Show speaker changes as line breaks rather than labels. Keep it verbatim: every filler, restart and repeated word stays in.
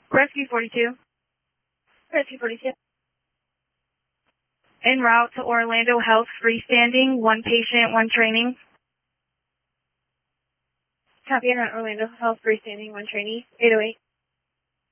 Rescue forty-two.
Rescue forty-two.
En route to Orlando Health freestanding, one patient, one training.
Copy on Orlando Health freestanding, one trainee, eight oh eight.